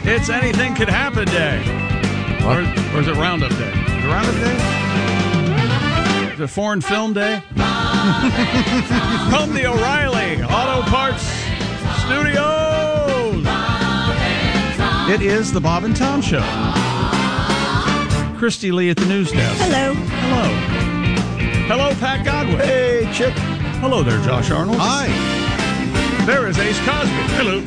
It's Anything Could Happen Day. Or is it Roundup Day? Is it Roundup Day? Is it Foreign Film Day? From the O'Reilly Auto Parts Studios. It is the Bob and Tom Show. Christy Lee at the news desk. Hello. Hello. Hello, Pat Godwin. Hey, Chick. Hello there, Josh Arnold. Hi. There is Ace Cosby. Hello.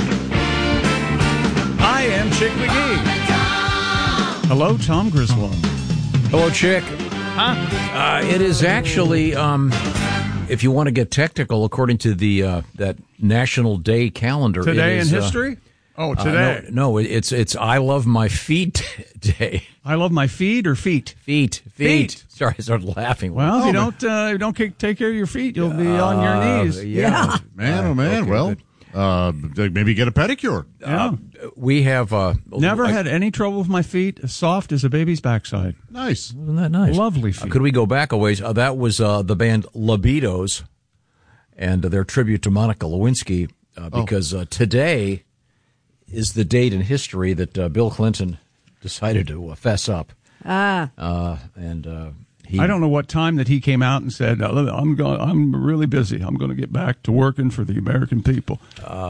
I am Chick McGee. Hello, Tom Griswold. Hello, Chick. Huh? It is actually, if you want to get technical, according to the that National Day calendar. Today it in is, history? Today. No, it's I Love My Feet Day. I love my feet or feet? Feet. Feet. Sorry, I started laughing. Well, if you don't take care of your feet, you'll be on your knees. Yeah. Man, oh, man. Okay, well, maybe get a pedicure. Yeah. We have... Never had any trouble with my feet. As soft as a baby's backside. Nice. Wasn't that nice? Lovely feet. Could we go back a ways? That was the band Libidos and their tribute to Monica Lewinsky because today is the date in history that Bill Clinton decided to fess up. I don't know what time that he came out and said, I'm really busy. I'm going to get back to working for the American people.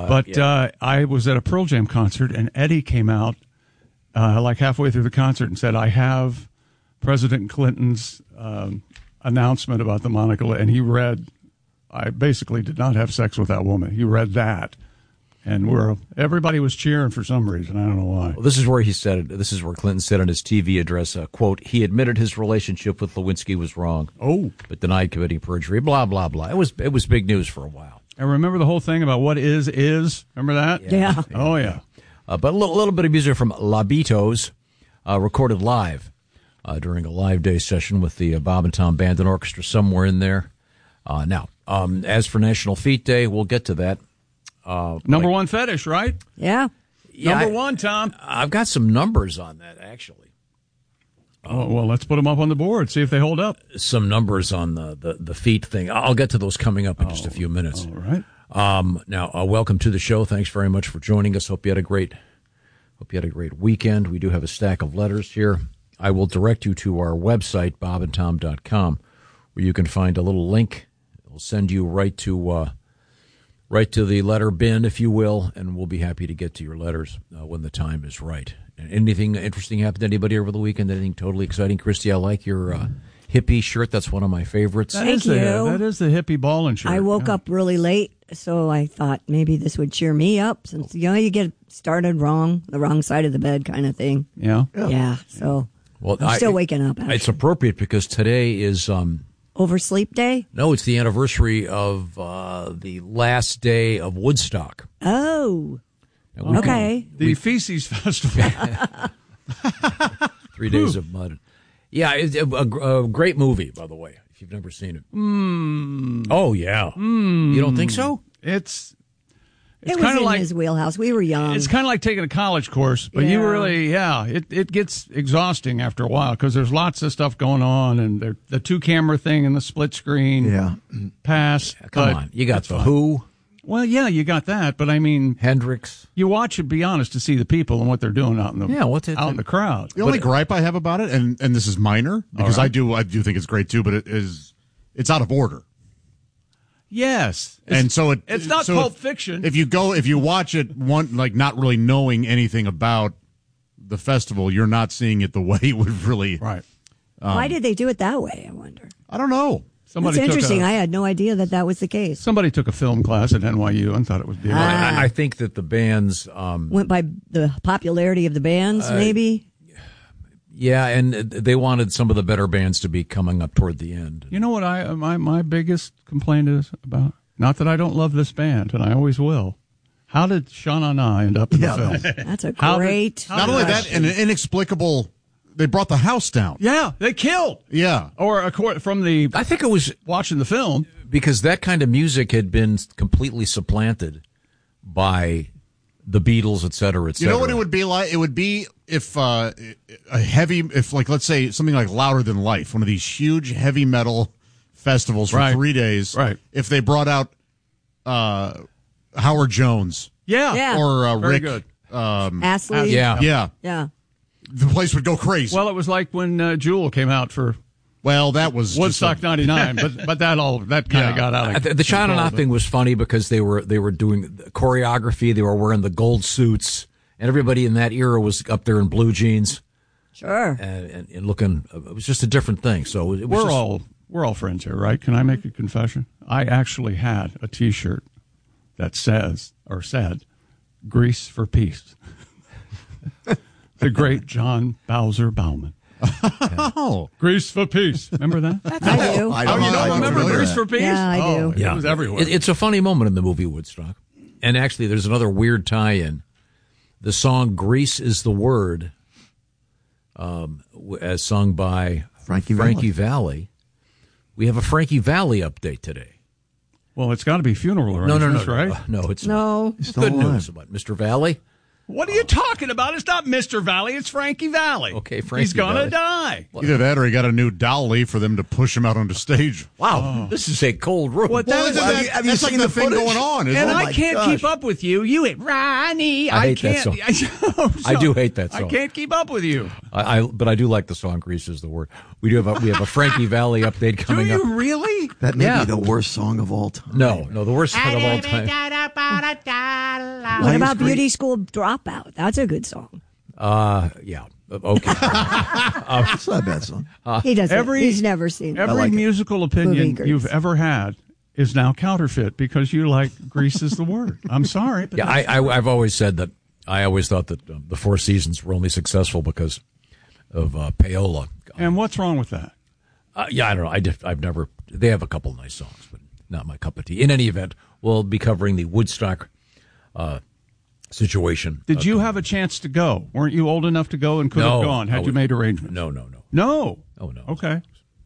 I was at a Pearl Jam concert, and Eddie came out like halfway through the concert and said, I have President Clinton's announcement about the Monica, and he read, I basically did not have sex with that woman. He read that. And everybody was cheering for some reason. I don't know why. Well, this is where he said it. This is where Clinton said on his TV address, quote, he admitted his relationship with Lewinsky was wrong. Oh. But denied committing perjury, blah, blah, blah. It was big news for a while. And remember the whole thing about what is? Remember that? Yeah. Oh, yeah. But a little bit of music from Libidos, recorded live during a live day session with the Bob and Tom Band and Orchestra somewhere in there. Now, as for National Feet Day, we'll get to that. Number one fetish, right? Yeah. Number one, Tom. I've got some numbers on that, actually. Oh, well, let's put them up on the board, see if they hold up. Some numbers on the feet thing. I'll get to those coming up in just a few minutes. All right. Now, welcome to the show. Thanks very much for joining us. Hope you had a great weekend. We do have a stack of letters here. I will direct you to our website, bobandtom.com, where you can find a little link. It will send you right to the letter bin, if you will, and we'll be happy to get to your letters when the time is right. Anything interesting happened to anybody over the weekend? Anything totally exciting? Christy, I like your hippie shirt. That's one of my favorites. Thank you. That is the hippie ballin' shirt. I woke up really late, so I thought maybe this would cheer me up since, you get started wrong, the wrong side of the bed kind of thing. Yeah. Yeah, so I'm still waking up. Actually. It's appropriate because today is... Oversleep day? No, it's the anniversary of the last day of Woodstock. Oh, okay. The Feces Festival. 3 days of mud. Yeah, it's a great movie, by the way, if you've never seen it. Oh, yeah. You don't think so? It was kind of in like his wheelhouse. We were young. It's kind of like taking a college course, but you really, it gets exhausting after a while because there's lots of stuff going on, and the 2-camera thing and the split screen pass. Come on, you got The Who. Well, yeah, you got that, but I mean, Hendrix. You watch it, be honest, to see the people and what they're doing out in the out in the crowd. The only gripe I have about it, and this is minor because I do think it's great too, but it's out of order. Yes, and so it's not Pulp Fiction. If you watch it not really knowing anything about the festival, you're not seeing it the way it would really. Right. Why did they do it that way? I wonder. I don't know. That's interesting. I had no idea that was the case. Somebody took a film class at NYU and thought it was beautiful. I think that the bands went by the popularity of the bands, maybe. Yeah, and they wanted some of the better bands to be coming up toward the end. You know what my biggest complaint is about? Not that I don't love this band, and I always will. How did Sha Na Na end up in the film? That's a great... Not only that, and an inexplicable... They brought the house down. Yeah, they killed. Yeah. Or from the... I think it was... Watching the film. Because that kind of music had been completely supplanted by the Beatles, et cetera, et cetera. You know what it would be like? It would be if let's say something like Louder Than Life, one of these huge heavy metal festivals for 3 days. Right. If they brought out Howard Jones. Yeah. Or Very Rick. good. Astley. Yeah. Yeah. The place would go crazy. Well, it was like when Jewel came out for that was Woodstock '99, but that kind of got out of the China Knot thing was funny because they were doing choreography. They were wearing the gold suits, and everybody in that era was up there in blue jeans. Sure. And looking, it was just a different thing. So it was we're all friends here, right? Can I make a confession? I actually had a T-shirt that said, "Grease for Peace." The great John Bowser Bauman. Oh, Grease for Peace. Remember that? I do. You don't remember Grease for Peace? Yeah, I do. It was everywhere. It's a funny moment in the movie Woodstock. And actually, there's another weird tie-in. The song "Grease is the Word," as sung by Frankie Valli. We have a Frankie Valli update today. Well, it's got to be funeral arrangements, right? No, it's No. not. Good news about Mr. Valli. What are you talking about? It's not Mr. Valli. It's Frankie Valli. Okay, Frankie He's going to Valli. die. either that or he got a new dolly for them to push him out on the stage. Wow, This is a cold room. What that is have you that's like seen the the thing footage? going on. And Isn't I it? can't gosh. keep up with you. You hate Ronnie. I hate that can't. song. I do hate that song. I can't keep up with you. But I do like the song "Grease is the Word." We have a Frankie Valli update Do coming up. you really? That may Yeah. be the worst song of all time. No, the worst song of all time. What about Nice, great. Beauty School Dropout? That's a good song. Yeah. Okay. It's not a bad song. He doesn't. Every- He's never seen it. Every like it. musical Movie opinion Grease. you've ever had is now counterfeit because you like Grease is the word. I'm sorry. But Yeah, I've always said that. I always thought that the Four Seasons were only successful because of payola. And what's wrong with that? Yeah, I don't know. I've never. They have a couple nice songs, but not my cup of tea. In any event, we'll be covering the Woodstock situation. Did you have a chance to go? Weren't you old enough to go and could have gone had you made arrangements? No. No. Oh no. Okay.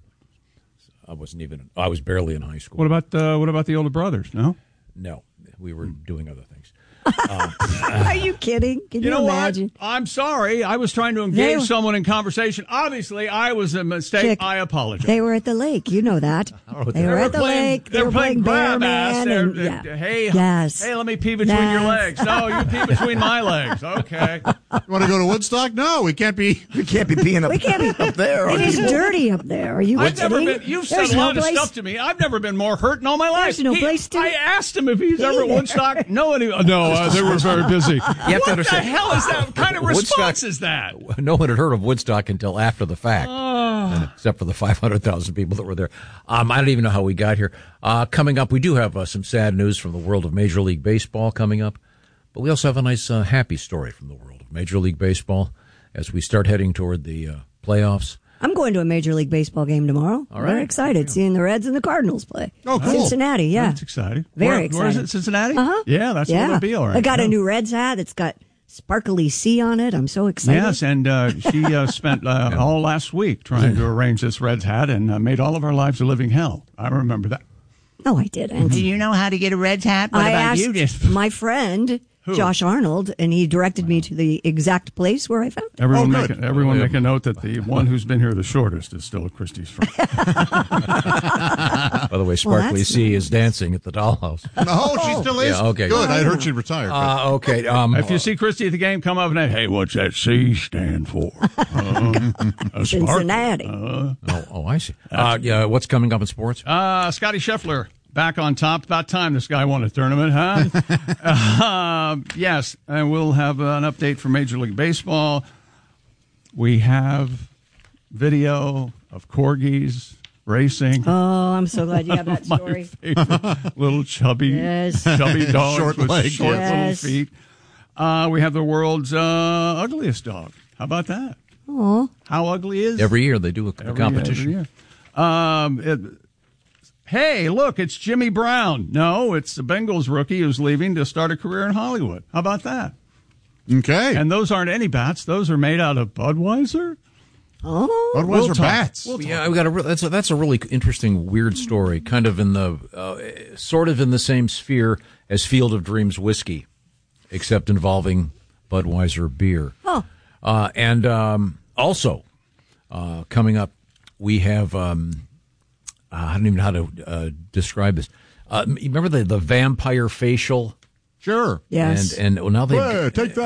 I wasn't even. I was barely in high school. What about the older brothers? No. No, we were doing other things. Are you kidding? Can you, know imagine? what? I'm sorry. I was trying to engage someone in conversation. Obviously, I was a mistake. Chick, I apologize. They were at the lake. You know that. They were at the lake. They were playing grab ass. Bearman. They're- And, yeah. Hey, Yes. hey, let me pee between your Yes. legs. No, you pee between my legs. Okay. You want to go to Woodstock? No, we can't be. We can't be peeing We can't be up there. It is dirty up there. Are you I've never kidding? been. You've There's said a lot no of place- stuff to me. I've never been more hurt in all my life. There's no place to I asked him if he's ever at either. Woodstock. No, they were very busy. You have to What the understand- hell is that? What kind of Woodstock- response is that? No one had heard of Woodstock until after the fact, except for the 500,000 people that were there. I don't even know how we got here. Coming up, we do have some sad news from the world of Major League Baseball coming up, but we also have a nice happy story from the world of Major League Baseball as we start heading toward the playoffs. I'm going to a Major League Baseball game tomorrow. All right. Very excited seeing the Reds and the Cardinals play. Oh, cool. Cincinnati, yeah. That's exciting. Very Where is exciting. it? Cincinnati? Uh-huh. Yeah, that's yeah. what it'll be. All right. I got Yeah. a new Reds hat. It's got sparkly C on it. I'm so excited. Yes, and she spent all last week trying to arrange this Reds hat and made all of our lives a living hell. I remember that. No, I didn't. Do you know how to get a Reds hat? What I about asked you? Just my friend, Josh Arnold, and he directed me to the exact place where I found it. Everyone, good. make a note that the one who's been here the shortest is still Christie's friend. By the way, Sparkly that's C is dancing at the dollhouse. Oh, she still is. Yeah, okay. Good. I heard she retired. Okay. If you see Christie at the game, come up and hey, what's that C stand for? Cincinnati. I see. Yeah, what's coming up in sports? Scotty Scheffler back on top. About time this guy won a tournament, huh? Yes, and we'll have an update from Major League Baseball. We have video of corgis racing. Oh, I'm so glad you have that My story. favorite little chubby Yes. dogs Short with legs, short yes. little feet. We have the world's ugliest dog. How about that? Oh, How ugly is Every year they do a every competition. year. Hey, look, it's Jimmy Brown. No, it's the Bengals rookie who's leaving to start a career in Hollywood. How about that? Okay. And those aren't any bats; those are made out of Budweiser. oh. Budweiser talk. bats. Yeah, we got that's a really interesting, weird story. Kind of in the sort of in the same sphere as Field of Dreams whiskey, except involving Budweiser beer. Oh. And also coming up, we have I don't even know how to describe this. You remember the vampire facial? Sure. Yes. And well, now they Hey, take that.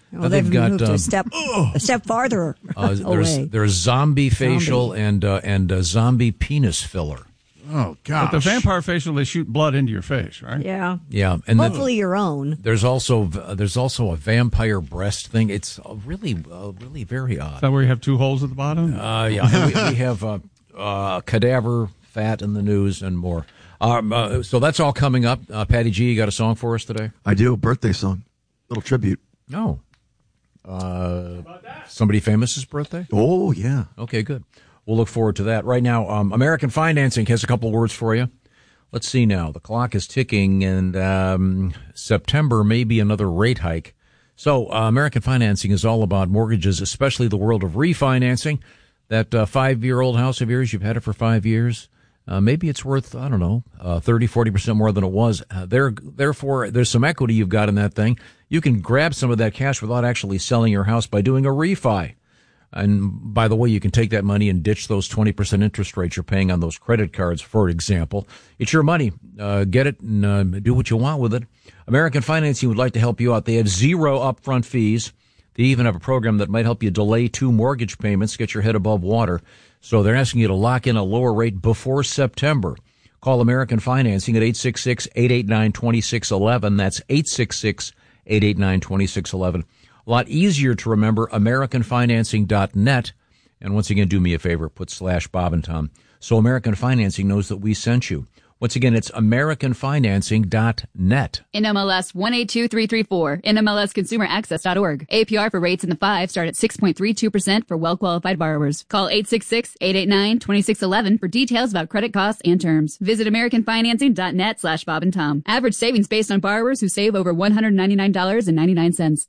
Well, they've moved a step farther away. There's zombie facial and zombie penis filler. Oh, gosh. But the vampire facial, they shoot blood into your face, right? Yeah. Yeah. And hopefully your own. There's also a vampire breast thing. It's really very odd. Is that where you have two holes at the bottom? Yeah. we have cadaver fat in the news and more. So that's all coming up. Patty G, you got a song for us today? I do. Birthday song. Little tribute. No. Somebody famous's birthday? Oh, yeah. Okay, good. We'll look forward to that. Right now, American Financing has a couple words for you. Let's see now. The clock is ticking, and September may be another rate hike. So American Financing is all about mortgages, especially the world of refinancing. That 5-year-old house of yours, you've had it for 5 years. Maybe it's worth, 30, 40% more than it was. Therefore, there's some equity you've got in that thing. You can grab some of that cash without actually selling your house by doing a refi. And by the way, you can take that money and ditch those 20% interest rates you're paying on those credit cards, for example. It's your money. Get it and do what you want with it. American Financing would like to help you out. They have 0 upfront fees. They even have a program that might help you delay 2 mortgage payments, get your head above water. So they're asking you to lock in a lower rate before September. Call American Financing at 866-889-2611. That's 866-889-2611. A lot easier to remember, AmericanFinancing.net. And once again, do me a favor, put /Bob and Tom. So American Financing knows that we sent you. Once again, it's AmericanFinancing.net. NMLS 182334, NMLSConsumerAccess.org. APR for rates in the 5 start at 6.32% for well-qualified borrowers. Call 866-889-2611 for details about credit costs and terms. Visit AmericanFinancing.net /Bob and Tom. Average savings based on borrowers who save over $199.99.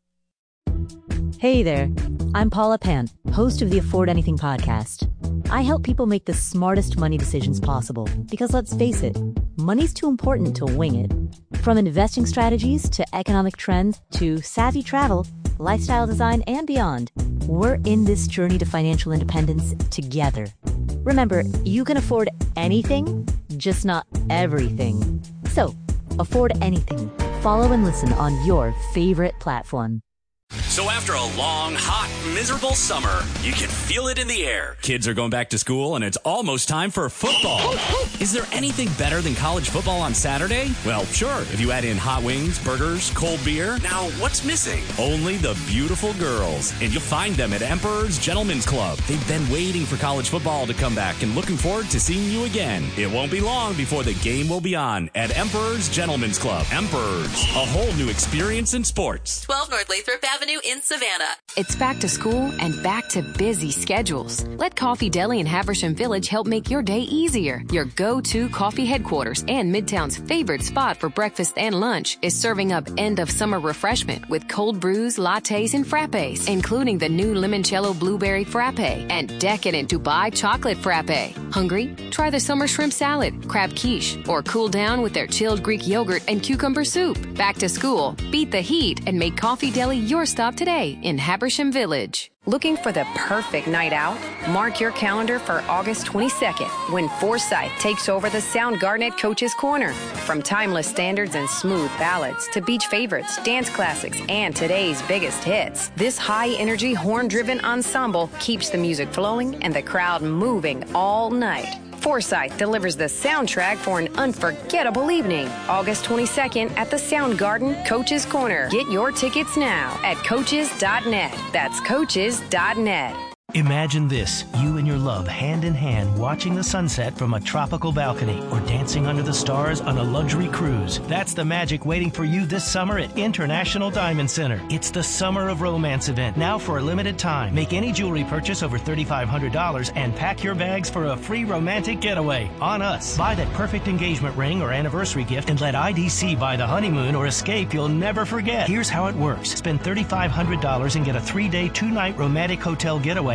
Hey there, I'm Paula Pant, host of the Afford Anything podcast. I help people make the smartest money decisions possible because let's face it, money's too important to wing it. From investing strategies to economic trends to savvy travel, lifestyle design, and beyond, we're in this journey to financial independence together. Remember, you can afford anything, just not everything. So, afford anything. Follow and listen on your favorite platform. So after a long, hot, miserable summer, you can feel it in the air. Kids are going back to school, and it's almost time for football. Is there anything better than college football on Saturday? Well, sure, if you add in hot wings, burgers, cold beer. Now, what's missing? Only the beautiful girls. And you'll find them at Emperor's Gentlemen's Club. They've been waiting for college football to come back and looking forward to seeing you again. It won't be long before the game will be on at Emperor's Gentlemen's Club. Emperor's, a whole new experience in sports. 12 North Lathrop Avenue in Savannah. It's back to school and back to busy schedules. Let Coffee Deli in Haversham Village help make your day easier. Your go-to coffee headquarters and Midtown's favorite spot for breakfast and lunch is serving up end-of-summer refreshment with cold brews, lattes, and frappes, including the new limoncello blueberry frappe and decadent Dubai chocolate frappe. Hungry? Try the summer shrimp salad, crab quiche, or cool down with their chilled Greek yogurt and cucumber soup. Back to school, beat the heat, and make Coffee Deli your stop today in Habersham Village. Looking for the perfect night out? Mark your calendar for August 22nd when Forsyth takes over the Soundgarden at Coach's Corner. From timeless standards and smooth ballads to beach favorites, dance classics, and today's biggest hits, this high-energy, horn-driven ensemble keeps the music flowing and the crowd moving all night. Forsyth delivers the soundtrack for an unforgettable evening. August 22nd at the Soundgarden, Coach's Corner. Get your tickets now at coaches.net. That's coaches.net. Imagine this, you and your love hand in hand watching the sunset from a tropical balcony or dancing under the stars on a luxury cruise. That's the magic waiting for you this summer at International Diamond Center. It's the Summer of Romance event, now for a limited time. Make any jewelry purchase over $3,500 and pack your bags for a free romantic getaway on us. Buy that perfect engagement ring or anniversary gift and let IDC buy the honeymoon or escape you'll never forget. Here's how it works. Spend $3,500 and get a 3-day, 2-night romantic hotel getaway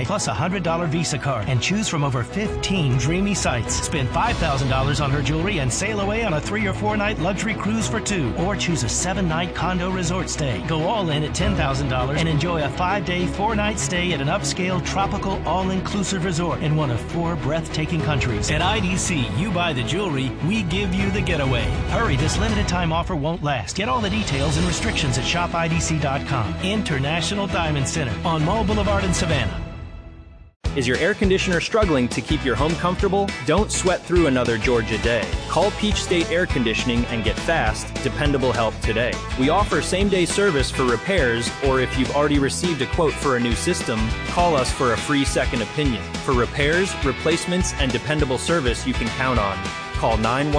night plus a $100 Visa card and choose from over 15 dreamy sights. Spend $5,000 on her jewelry and sail away on a 3 or 4 night luxury cruise for 2. Or choose a 7-night condo resort stay. Go all in at $10,000 and enjoy a 5-day, 4-night stay at an upscale tropical all-inclusive resort in one of 4 breathtaking countries. At IDC, you buy the jewelry, we give you the getaway. Hurry, this limited time offer won't last. Get all the details and restrictions at shopidc.com. International Diamond Center on Mall Boulevard in Savannah. Is your air conditioner struggling to keep your home comfortable? Don't sweat through another Georgia day. Call Peach State Air Conditioning and get fast, dependable help today. We offer same-day service for repairs, or if you've already received a quote for a new system, call us for a free second opinion. For repairs, replacements, and dependable service you can count on. Call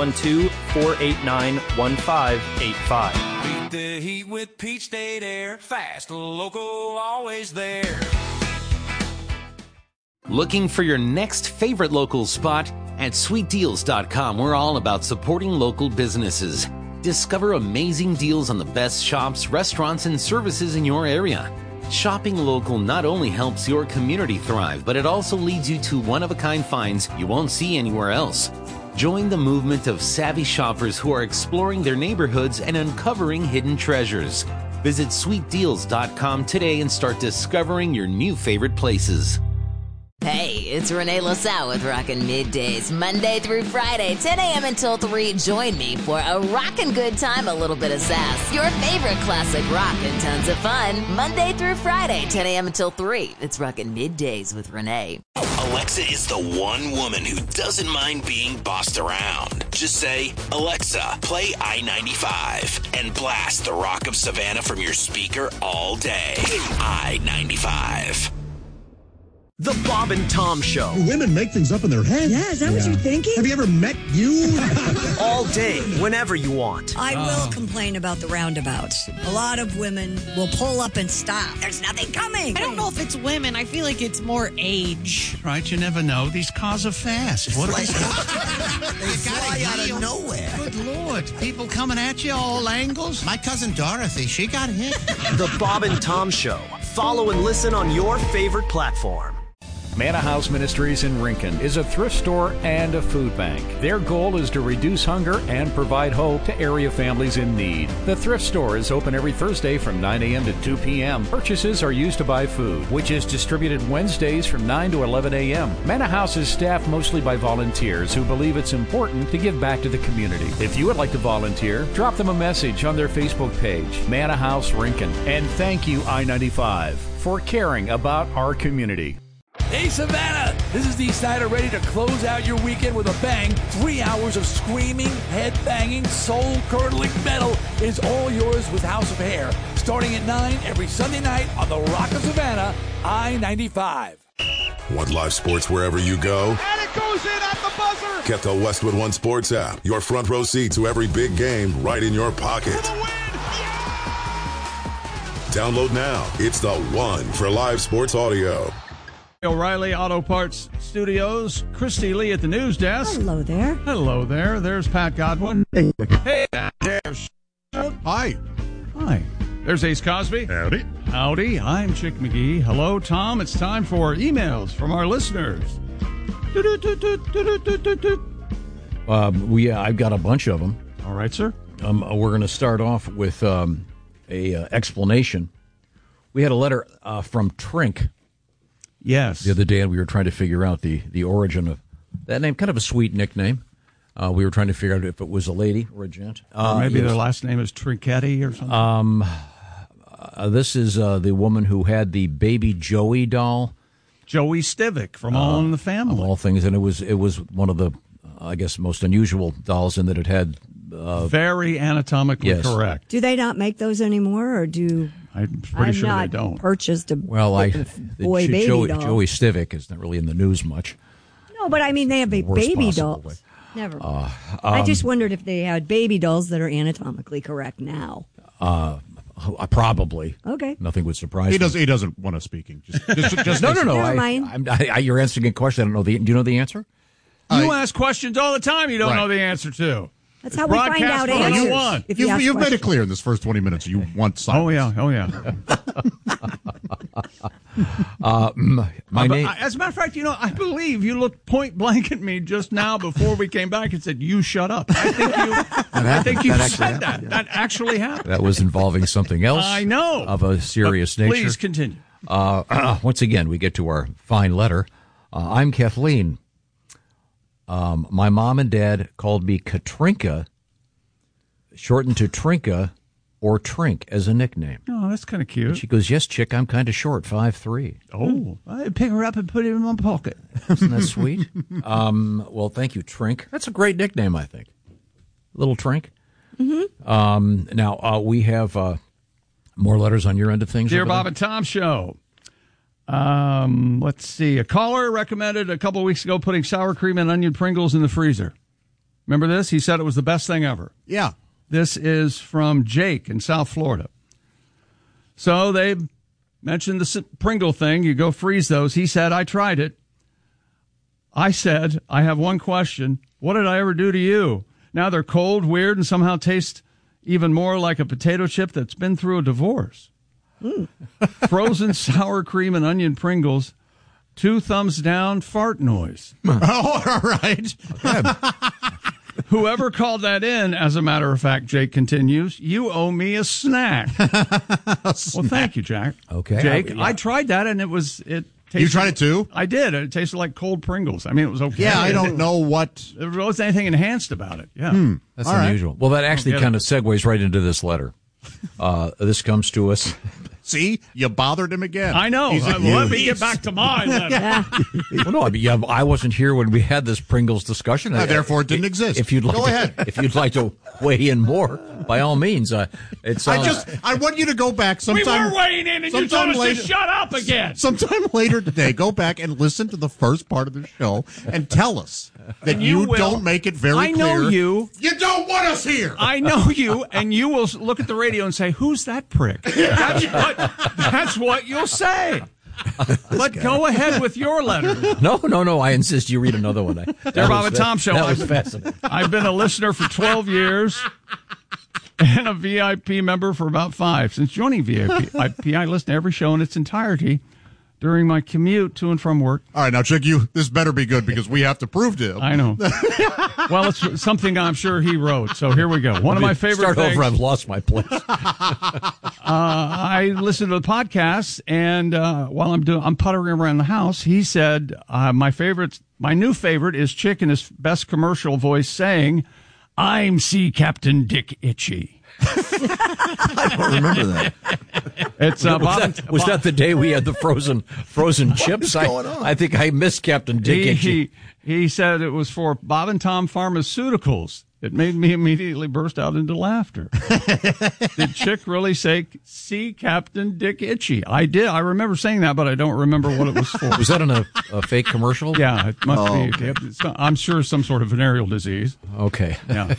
912-489-1585. Beat the heat with Peach State Air. Fast, local, always there. Looking for your next favorite local spot? At sweetdeals.com, we're all about supporting local businesses. Discover amazing deals on the best shops, restaurants, and services in your area. Shopping local not only helps your community thrive, but it also leads you to one-of-a-kind finds you won't see anywhere else. Join the movement of savvy shoppers who are exploring their neighborhoods and uncovering hidden treasures. Visit sweetdeals.com today and start discovering your new favorite places. Hey, it's Renee LaSalle with Rockin' Middays, Monday through Friday, 10 a.m. until 3. Join me for a rockin' good time, a little bit of sass, your favorite classic rock, and tons of fun. Monday through Friday, 10 a.m. until 3. It's Rockin' Middays with Renee. Alexa is the one woman who doesn't mind being bossed around. Just say, Alexa, play I-95, and blast the Rock of Savannah from your speaker all day. I-95. The Bob and Tom Show. Women make things up in their head. Yeah, is that what you're thinking? Have you ever met you? All day, whenever you want. I will complain about the roundabouts. A lot of women will pull up and stop. There's nothing coming. I don't know if it's women. I feel like it's more age. Right, you never know. These cars are fast. What they fly out of nowhere. Good Lord. People coming at you all angles. My cousin Dorothy, she got hit. The Bob and Tom Show. Follow and listen on your favorite platform. Manna House Ministries in Rincon is a thrift store and a food bank. Their goal is to reduce hunger and provide hope to area families in need. The thrift store is open every Thursday from 9 a.m. to 2 p.m. Purchases are used to buy food, which is distributed Wednesdays from 9 to 11 a.m. Manna House is staffed mostly by volunteers who believe it's important to give back to the community. If you would like to volunteer, drop them a message on their Facebook page, Manna House Rincon. And thank you, I-95, for caring about our community. Hey, Savannah! This is Dee Snider, ready to close out your weekend with a bang. 3 hours of screaming, head-banging, soul-curdling metal is all yours with House of Hair. Starting at 9 every Sunday night on the Rock of Savannah, I-95. Want live sports wherever you go? And it goes in at the buzzer! Get the Westwood One Sports app. Your front row seat to every big game right in your pocket. Download now. It's the one for live sports audio. O'Reilly Auto Parts Studios, Christy Lee at the news desk. Hello there. Hello there. There's Pat Godwin. Hey, there's... Hi. Hi. There's Ace Cosby. Howdy. Howdy. I'm Chick McGee. Hello, Tom. It's time for emails from our listeners. I've got a bunch of them. All right, sir. We're going to start off with a explanation. We had a letter from Trink. Yes. The other day, and we were trying to figure out the origin of that name. Kind of a sweet nickname. We were trying to figure out if it was a lady or a gent. Or maybe their last name is Trinketti or something. This is the woman who had the baby Joey doll. Joey Stivic from All in the Family. Of all things, and it was one of the, I guess, most unusual dolls in that it had... very anatomically correct. Do they not make those anymore, or do... I'm pretty sure they don't. Purchased a boy baby doll. Joey Stivic is not really in the news much. No, but I mean they have baby dolls. Never. I just wondered if they had baby dolls that are anatomically correct now. Probably. Okay. Nothing would surprise me. He doesn't want us speaking. Just no. Never mind. You're answering a question. I don't know. Do you know the answer? You ask questions all the time you don't know the answer to. That's how we find out answers. You won. If You've made it clear in this first 20 minutes. You want silence. Oh, yeah. My name. As a matter of fact, I believe you looked point blank at me just now before we came back and said, "You shut up." I think you said that. Yeah. That actually happened. That was involving something else. I know. Of a serious nature. Please continue. Once again, we get to our fine letter. I'm Kathleen. My mom and dad called me Katrinka, shortened to Trinka or Trink as a nickname. Oh, that's kind of cute. And she goes, "Yes, chick, I'm kind of short, 5'3". Oh, I'd pick her up and put it in my pocket. Isn't that sweet? Well, thank you, Trink. That's a great nickname, I think. Little Trink. Mm-hmm. Now, we have more letters on your end of things. Dear Bob and Tom Show. Let's see. A caller recommended a couple of weeks ago putting sour cream and onion Pringles in the freezer. Remember this? He said it was the best thing ever. Yeah. This is from Jake in South Florida. So they mentioned the Pringle thing. You go freeze those. He said, I tried it. I said, I have one question. What did I ever do to you? Now they're cold, weird, and somehow taste even more like a potato chip that's been through a divorce. Frozen sour cream and onion Pringles. 2 thumbs down, fart noise. Oh, all right. Whoever called that in, as a matter of fact, Jake continues, you owe me a snack. Well, thank you, Jack. Okay. Jake, I tried that, and it tasted, you tried it too? I did. It tasted like cold Pringles. I mean, it was okay. Yeah, I don't know what. There wasn't anything enhanced about it. Yeah. That's unusual. Right. Well, that actually kind of segues right into this letter. This comes to us. See, you bothered him again. I know. Let me get back to mine. Well, no, I wasn't here when we had this Pringles discussion. Therefore, it didn't exist. If you'd like go ahead. If you'd like to weigh in more, by all means. I want you to go back sometime. We were weighing in, and you told us to shut up again. Sometime later today, go back and listen to the first part of the show and tell us that you don't make it very clear. I know you. You don't want us here. I know you, and you will look at the radio and say, "Who's that prick?" That's what you'll say. But go ahead with your letter. No. I insist you read another one. Dear Bob and Tom Show. That was fascinating. I've been a listener for 12 years and a VIP member for about 5. Since joining VIP, I listen to every show in its entirety during my commute to and from work. All right, now, Chick, this better be good because we have to prove to him. I know. Well, it's something I'm sure he wrote. So here we go. One of my favorite things. Over, I've lost my place. I listen to the podcast, and while I'm puttering around the house, he said, my new favorite is Chick in his best commercial voice saying, "I'm Sea Captain Dick Itchy." I don't remember that. It's was that the day we had the frozen chips? I think I missed Captain Dick Itchy. He said it was for Bob and Tom Pharmaceuticals. It made me immediately burst out into laughter. Did Chick really say, "See Captain Dick Itchy"? I did. I remember saying that, but I don't remember what it was for. Was that in a fake commercial? Yeah, it must be. Okay. I'm sure some sort of venereal disease. Okay. Yeah.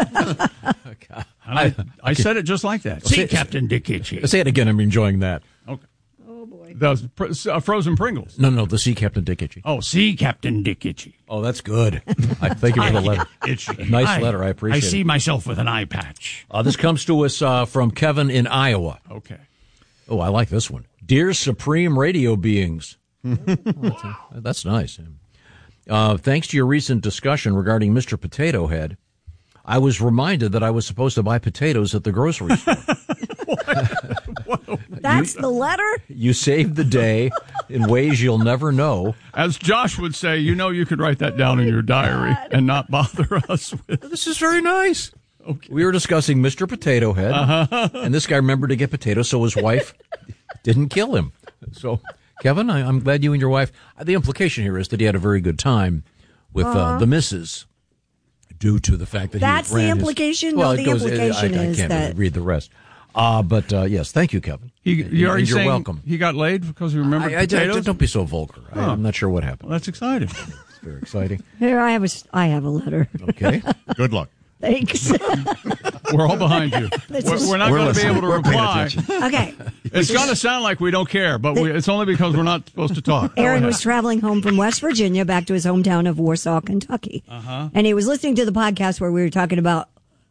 I said it just like that. See Captain Dick Itchy. Say it again. I'm enjoying that. Okay. Oh, boy. Those frozen Pringles. No, the Sea Captain Dick Itchy. Oh, See Captain Dick Itchy. Oh, that's good. Thank you for the letter. Nice letter. I appreciate it. I see myself with an eye patch. This comes to us from Kevin in Iowa. Okay. Oh, I like this one. Dear Supreme Radio Beings. That's nice. Thanks to your recent discussion regarding Mr. Potato Head, I was reminded that I was supposed to buy potatoes at the grocery store. That's the letter? You saved the day in ways you'll never know. As Josh would say, you could write that down in your diary and not bother us with. This is very nice. Okay. We were discussing Mr. Potato Head, and this guy remembered to get potatoes, so his wife didn't kill him. So, Kevin, I'm glad you and your wife. The implication here is that he had a very good time with the missus. Due to the fact that that's the implication. Well, the implication is I can't that read the rest. But yes, thank you, Kevin. You're saying welcome. He got laid because he remembered potatoes? Don't be so vulgar. I'm not sure what happened. Well, that's exciting. It's very exciting. Here I have a letter. Okay. Good luck. Thanks. We're all behind you. We're not going to be able to reply. Okay. It's going to sound like we don't care, but it's only because we're not supposed to talk. Aaron was traveling home from West Virginia back to his hometown of Warsaw, Kentucky. And he was listening to the podcast where we were talking about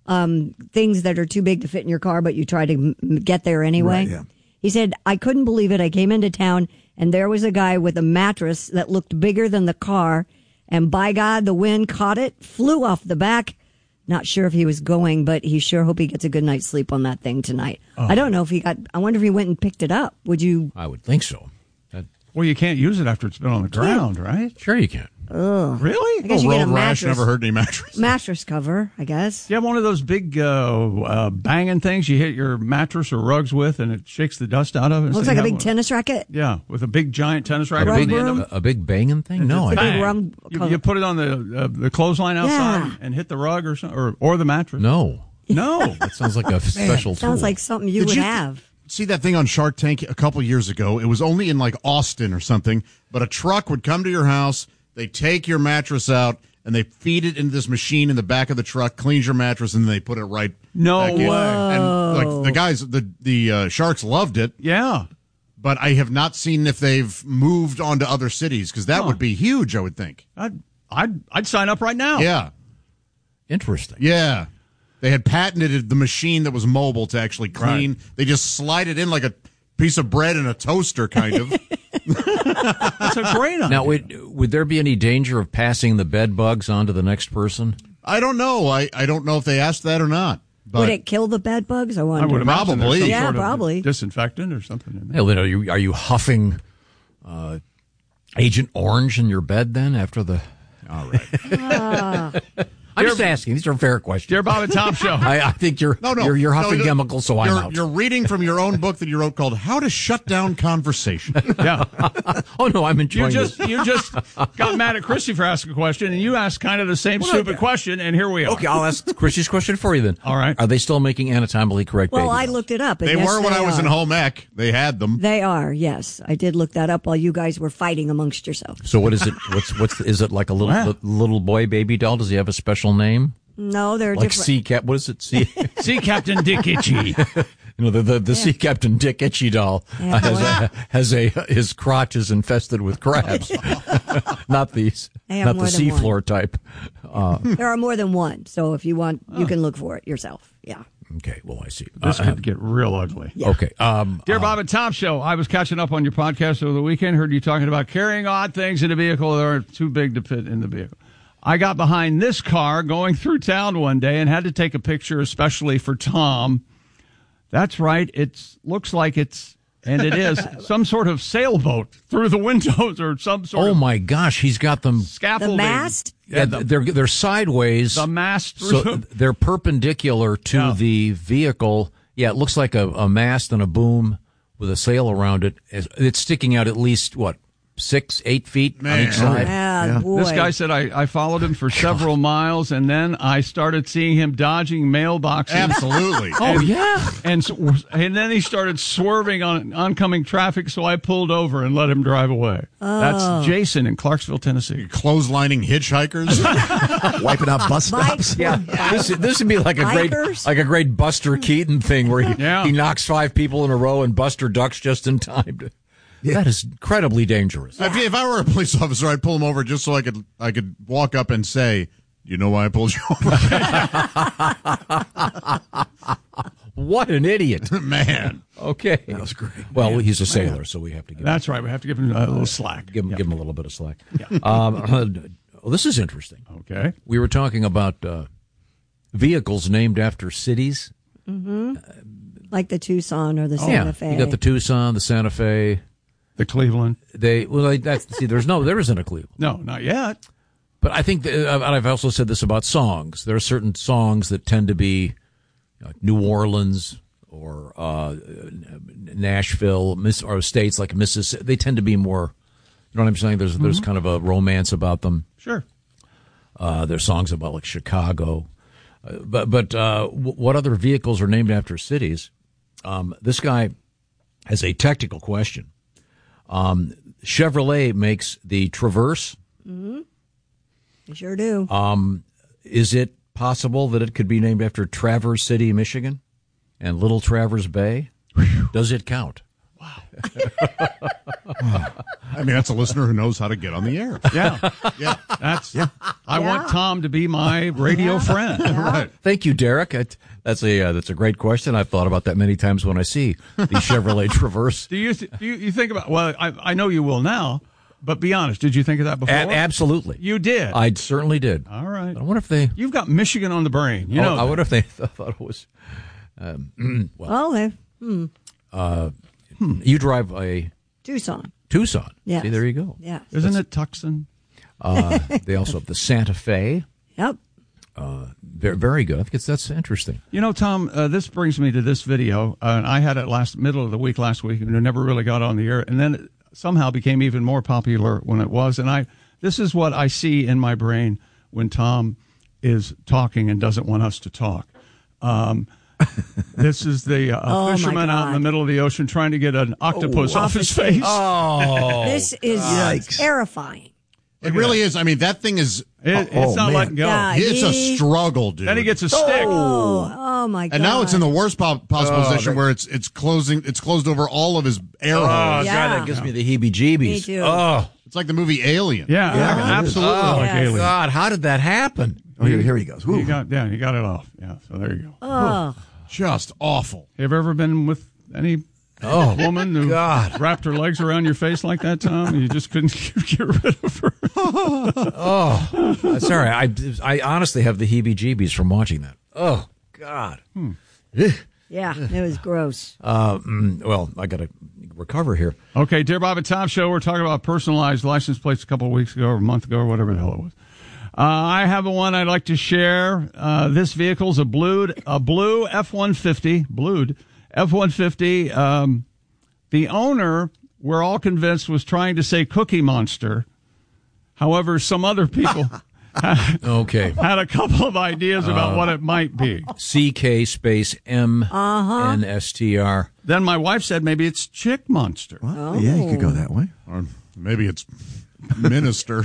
things that are too big to fit in your car, but you try to get there anyway. Right, yeah. He said, I couldn't believe it. I came into town and there was a guy with a mattress that looked bigger than the car. And by God, the wind caught it, flew off the back. Not sure if he was going, but he sure hope he gets a good night's sleep on that thing tonight. Oh. I don't know if I wonder if he went and picked it up. Would you? I would think so. Well, you can't use it after it's been on the ground, right? Sure you can. Ugh. Really? I guess you get a mattress. Never heard any mattress. Mattress cover, I guess. You have one of those big banging things you hit your mattress or rugs with, and it shakes the dust out of it. Looks So like you a have big tennis racket. Yeah, with a big giant tennis racket. A on big, the end of it. a big banging thing? No, It's a I big rum. You put it on the clothesline outside Yeah. and hit the rug or the mattress. No. No. That sounds like a special tool. Sounds like something you would have. See that thing on Shark Tank a couple years ago? It was only in like Austin or something, but a truck would come to your house, they take your mattress out, and they feed it into this machine in the back of the truck, cleans your mattress, and then they put it right back in. And like the guys, the Sharks loved it. Yeah. But I have not seen if they've moved on to other cities, because that would be huge, I would think. I'd sign up right now. Yeah. Interesting. Yeah. They had patented the machine that was mobile to actually clean. Right. They just slide it in like a piece of bread in a toaster, kind of. That's a great idea. Now, would there be any danger of passing the bed bugs on to the next person? I don't know. I don't know if they asked that or not. But Would it kill the bed bugs? I I wonder. would imagine there's some Yeah, sort of probably. disinfectant or something in there. Hey, are you huffing Agent Orange in your bed then after the... All right. I'm just asking. These are fair questions. Dear Bob and Tom Show. I think you're huffing chemicals, so I'm out. You're reading from your own book that you wrote called "How to Shut Down Conversation." Yeah. Oh no, I'm enjoying this. You just got mad at Chrissy for asking a question, and you asked kind of the same stupid question, and here we are. Okay, I'll ask Chrissy's question for you then. All right. Are they still making anatomically correct Well, baby I dolls? looked it up. and They yes, were when they I was in are. home ec. They had them. They are, yes. I did look that up while you guys were fighting amongst yourselves. So what is it? Is it like a little boy baby doll? Does he have a special name? No, they're Like different. Sea Cap? What is it? Sea Captain Dick Itchy. You know, the Sea Captain Dick Itchy doll his crotch is infested with crabs. Not these, They have not more the than one. seafloor type. There are more than one, so if you want, you can look for it yourself. Yeah. Okay, well, I see. This could get real ugly. Yeah. Okay. Dear Bob and Tom Show, I was catching up on your podcast over the weekend. Heard you talking about carrying odd things in a vehicle that are too big to fit in the vehicle. I got behind this car going through town one day and had to take a picture especially for Tom. That's right. It looks like it is some sort of sailboat through the windows or some sort of. Oh my gosh, he's got them scaffolding. The mast? Yeah, they're sideways. The mast. So they're perpendicular to the vehicle. Yeah, it looks like a mast and a boom with a sail around it. It's sticking out at least, 6-8 feet on each side. Yeah, boy. This guy said I followed him for several miles, and then I started seeing him dodging mailboxes. Absolutely. Oh, yeah. And then he started swerving on oncoming traffic, so I pulled over and let him drive away. Oh. That's Jason in Clarksville, Tennessee. Clotheslining hitchhikers, Wiping out bus stops. Yeah, this would be like a great Buster Keaton thing where he knocks 5 people in a row and Buster ducks just in time. That is incredibly dangerous. If I were a police officer, I'd pull him over just so I could walk up and say, "You know why I pulled you over?" What an idiot, man! Okay, That was great. Well, he's a sailor, so we have to give. That's right. We have to give him a little slack. Give him a little bit of slack. Well, this is interesting. Okay. We were talking about vehicles named after cities. Mm-hmm. Like the Tucson or the Santa Fe. You got the Tucson, the Santa Fe, the Cleveland. There isn't a Cleveland. No, not yet. But I think I've also said this about songs. There are certain songs that tend to be like New Orleans or Nashville or states like Mississippi. They tend to be more. You know what I'm saying? There's kind of a romance about them. Sure. There's songs about like Chicago. But what other vehicles are named after cities? This guy has a technical question. Chevrolet makes the Traverse. Mm-hmm. They sure do. Is it possible that it could be named after Traverse City, Michigan, and Little Traverse Bay? Does it count? I mean, that's a listener who knows how to get on the air. Yeah. Yeah. I want Tom to be my radio friend. Right. Thank you, Derek. That's a great question. I've thought about that many times when I see the Chevrolet Traverse. Do you think about? Well, I know you will now, but be honest. Did you think of that before? Absolutely, you did. I certainly did. All right. I wonder if they. You've got Michigan on the brain. You know. I wonder if they thought it was. You drive a Tucson. Yeah. See, there you go. Yeah. Isn't it Tucson? They also have the Santa Fe. Yep. Very, very good. I think that's interesting. You know, Tom, this brings me to this video. I had it middle of the week last week, and it never really got on the air. And then it somehow became even more popular when it was. And this is what I see in my brain when Tom is talking and doesn't want us to talk. This is the fisherman out in the middle of the ocean trying to get an octopus off his face. Oh, this is terrifying. It really is. I mean, that thing is. It's not letting go. Yeah, it's a struggle, dude. Then he gets a stick. Oh my God! And now it's in the worst possible position where it's closed over all of his air holes. God, that gives me the heebie-jeebies. Me too. Oh, it's like the movie Alien. Yeah, absolutely like Alien. God, how did that happen? Oh, here he goes. He got it off. Yeah, so there you go. Oh, just awful. Have you ever been with any woman who wrapped her legs around your face like that, Tom? You just couldn't get rid of her. Sorry. I honestly have the heebie-jeebies from watching that. Oh, God. yeah, it was gross. Well, I got to recover here. Okay, Dear Bob and Tom Show, we're talking about personalized license plates a couple of weeks ago or a month ago or whatever the hell it was. I have one I'd like to share. This vehicle's a blue F-150, blued F-150. The owner, we're all convinced, was trying to say Cookie Monster. However, some other people had a couple of ideas about what it might be. CK space MNSTR. Then my wife said maybe it's Chick Monster. Well, yeah, you could go that way. Or maybe it's Minister.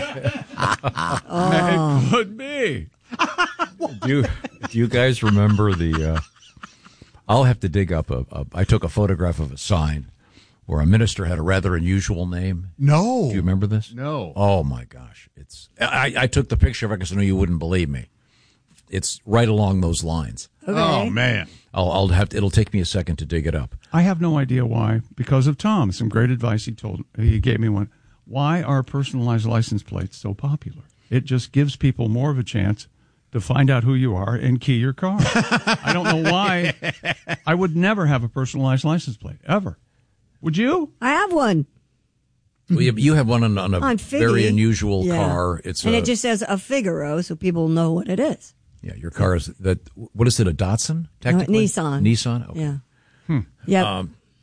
It could be. Do you guys remember the... I'll have to dig up I took a photograph of a sign where a minister had a rather unusual name. No. Do you remember this? No. Oh, my gosh. I took the picture of it because I knew you wouldn't believe me. It's right along those lines. Okay. Oh, man. It'll take me a second to dig it up. I have no idea why. Because of Tom. Some great advice he gave me one. Why are personalized license plates so popular? It just gives people more of a chance to find out who you are and key your car. I don't know why. I would never have a personalized license plate, ever. Would you? I have one. Well, you have one on a very unusual car. It just says a Figaro, so people know what it is. Yeah, your car is that. What is it? A Datsun? Technically, Nissan. Nissan. Okay. Yeah. Yeah.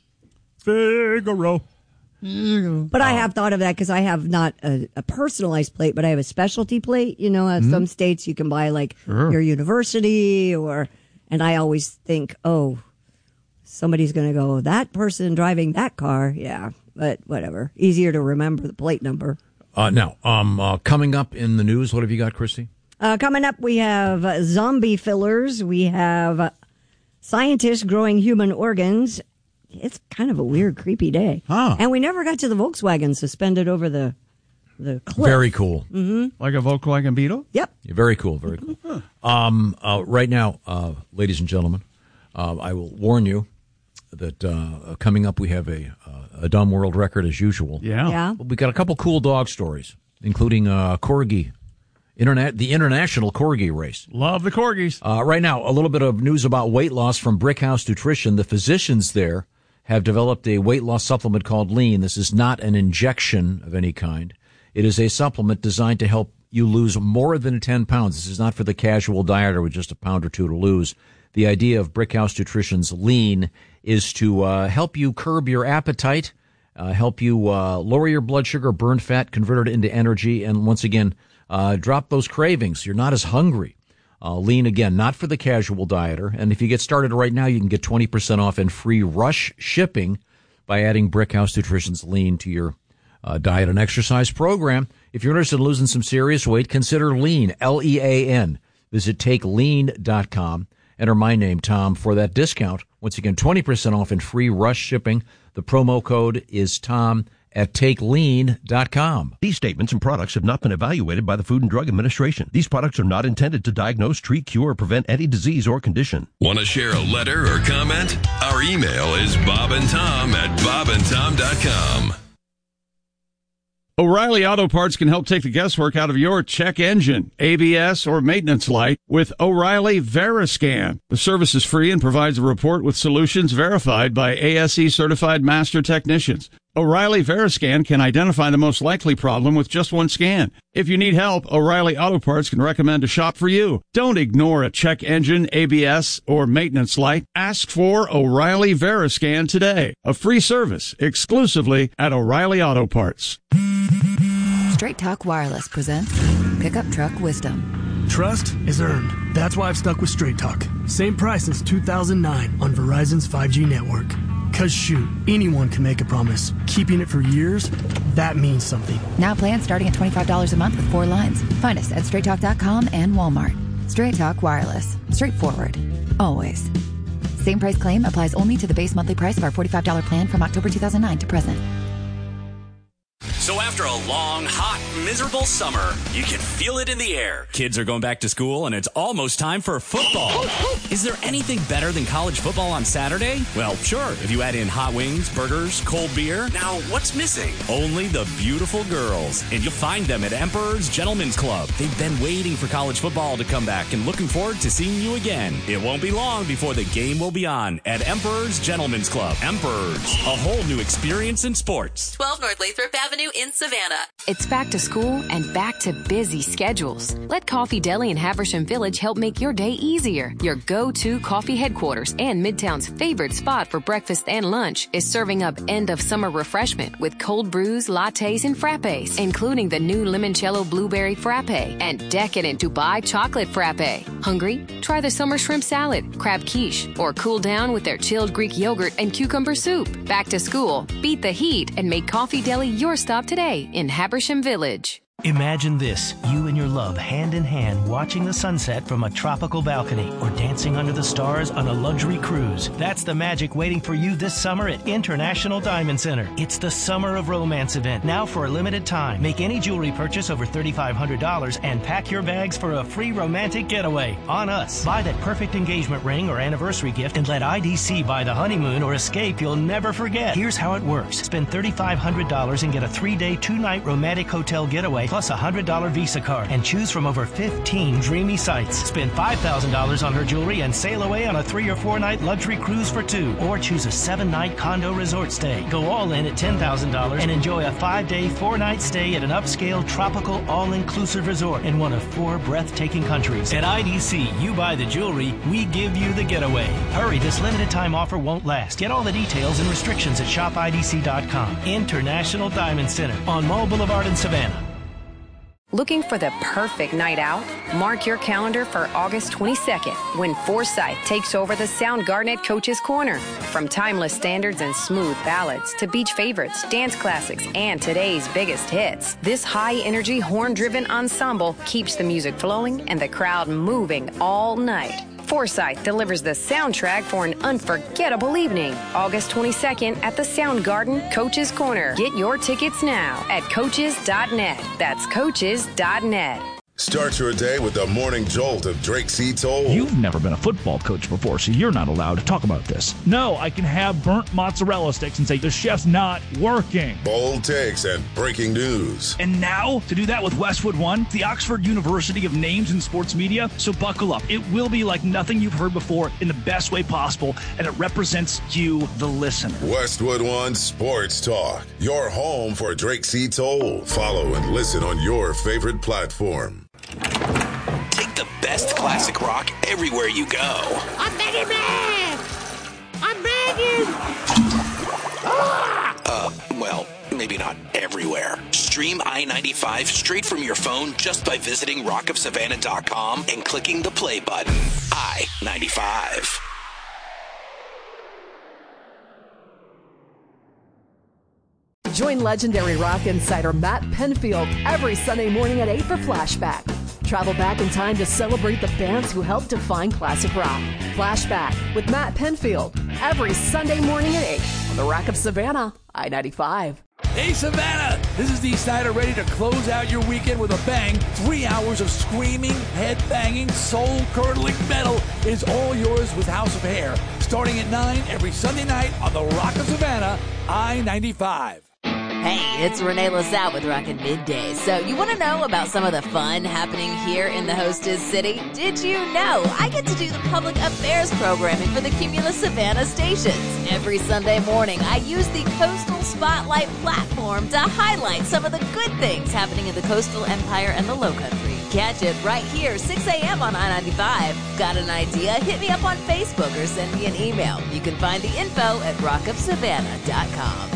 Figaro. But I have thought of that because I have not a personalized plate, but I have a specialty plate. You know, some states you can buy your university and I always think, somebody's going to go, that person driving that car. Yeah, but whatever. Easier to remember the plate number. Now, coming up in the news, what have you got, Christy? Coming up, we have zombie fillers. We have scientists growing human organs. It's kind of a weird, creepy day. Huh. And we never got to the Volkswagen suspended over the cliff. Very cool. Mm-hmm. Like a Volkswagen Beetle? Yep. Yeah, very cool, very cool. Right now, ladies and gentlemen, I will warn you that coming up we have a dumb world record as usual. Yeah. We got a couple cool dog stories, including Corgi. The international Corgi race. Love the Corgis. Right now, a little bit of news about weight loss from Brickhouse Nutrition. The physicians there have developed a weight loss supplement called Lean. This is not an injection of any kind. It is a supplement designed to help you lose more than 10 pounds. This is not for the casual dieter with just a pound or two to lose. The idea of Brickhouse Nutrition's Lean is to help you curb your appetite, help you lower your blood sugar, burn fat, convert it into energy, and once again, drop those cravings. You're not as hungry. Lean, again, not for the casual dieter. And if you get started right now, you can get 20% off and free rush shipping by adding Brickhouse Nutrition's Lean to your diet and exercise program. If you're interested in losing some serious weight, consider Lean, L-E-A-N. Visit takelean.com. Enter my name, Tom, for that discount. Once again, 20% off and free rush shipping. The promo code is Tom at TakeLean.com. These statements and products have not been evaluated by the Food and Drug Administration. These products are not intended to diagnose, treat, cure, or prevent any disease or condition. Want to share a letter or comment? Our email is bobandtom@bobandtom.com. O'Reilly Auto Parts can help take the guesswork out of your check engine, ABS, or maintenance light with O'Reilly Veriscan. The service is free and provides a report with solutions verified by ASE certified master technicians. O'Reilly Veriscan can identify the most likely problem with just one scan. If you need help, O'Reilly Auto Parts can recommend a shop for you. Don't ignore a check engine, ABS, or maintenance light. Ask for O'Reilly Veriscan today. A free service exclusively at O'Reilly Auto Parts. Straight Talk Wireless presents Pickup Truck Wisdom. Trust is earned. That's why I've stuck with Straight Talk. Same price since 2009 on Verizon's 5G network. Cause shoot, anyone can make a promise. Keeping it for years, that means something. Now plans starting at $25 a month with 4 lines. Find us at straighttalk.com and Walmart. Straight Talk Wireless. Straightforward. Always. Same price claim applies only to the base monthly price of our $45 plan from October 2009 to present. So after a long, hot, miserable summer, you can feel it in the air. Kids are going back to school, and it's almost time for football. Is there anything better than college football on Saturday? Well, sure, if you add in hot wings, burgers, cold beer. Now, what's missing? Only the beautiful girls. And you'll find them at Emperor's Gentlemen's Club. They've been waiting for college football to come back and looking forward to seeing you again. It won't be long before the game will be on at Emperor's Gentlemen's Club. Emperor's, a whole new experience in sports. 12 North Lathrop Avenue in Savannah. It's back to school and back to busy schedules. Let Coffee Deli in Haversham Village help make your day easier. Your go-to coffee headquarters and Midtown's favorite spot for breakfast and lunch is serving up end-of-summer refreshment with cold brews, lattes, and frappes, including the new limoncello blueberry frappe and decadent Dubai chocolate frappe. Hungry? Try the summer shrimp salad, crab quiche, or cool down with their chilled Greek yogurt and cucumber soup. Back to school, beat the heat, and make Coffee Deli your stop today in Habersham Village. Imagine this, you and your love hand in hand watching the sunset from a tropical balcony or dancing under the stars on a luxury cruise. That's the magic waiting for you this summer at International Diamond Center. It's the Summer of Romance event, now for a limited time. Make any jewelry purchase over $3,500 and pack your bags for a free romantic getaway on us. Buy that perfect engagement ring or anniversary gift and let IDC buy the honeymoon or escape you'll never forget. Here's how it works. Spend $3,500 and get a 3-day, 2-night romantic hotel getaway plus a $100 Visa card and choose from over 15 dreamy sites. Spend $5,000 on her jewelry and sail away on a 3 or 4 night luxury cruise for 2, or choose a 7-night condo resort stay. Go all in at $10,000 and enjoy a 5-day, 4-night stay at an upscale tropical all-inclusive resort in one of 4 breathtaking countries. At IDC, you buy the jewelry, we give you the getaway. Hurry, this limited time offer won't last. Get all the details and restrictions at shopidc.com. International Diamond Center on Mall Boulevard in Savannah. Looking for the perfect night out? Mark your calendar for August 22nd when Forsyth takes over the Soundgarden at Coach's Corner. From timeless standards and smooth ballads to beach favorites, dance classics, and today's biggest hits, this high-energy, horn-driven ensemble keeps the music flowing and the crowd moving all night. Forsyth delivers the soundtrack for an unforgettable evening. August 22nd at the Soundgarden, Coach's Corner. Get your tickets now at coaches.net. That's coaches.net. Start your day with the morning jolt of Drake C. Toll. You've never been a football coach before, so you're not allowed to talk about this. No, I can have burnt mozzarella sticks and say the chef's not working. Bold takes and breaking news. And now, to do that with Westwood One, the Oxford University of Names in Sports Media. So buckle up. It will be like nothing you've heard before in the best way possible, and it represents you, the listener. Westwood One Sports Talk, your home for Drake C. Toll. Follow and listen on your favorite platform. Take the best classic rock everywhere you go. I'm begging, man! I'm begging! Well, maybe not everywhere. Stream I-95 straight from your phone just by visiting rockofsavannah.com and clicking the play button. I-95. Join legendary rock insider Matt Penfield every Sunday morning at 8 for Flashback. Travel back in time to celebrate the bands who helped define classic rock. Flashback with Matt Penfield every Sunday morning at 8 on the Rock of Savannah, I-95. Hey, Savannah! This is Dee Snider ready to close out your weekend with a bang. 3 hours of screaming, head-banging, soul-curdling metal is all yours with House of Hair. Starting at 9 every Sunday night on the Rock of Savannah, I-95. Hey, it's Renee LaSalle with Rockin' Middays. So you want to know about some of the fun happening here in the hostess city? Did you know I get to do the public affairs programming for the Cumulus Savannah stations? Every Sunday morning, I use the Coastal Spotlight platform to highlight some of the good things happening in the coastal empire and the Lowcountry. Catch it right here, 6 a.m. on I-95. Got an idea? Hit me up on Facebook or send me an email. You can find the info at rockofsavannah.com.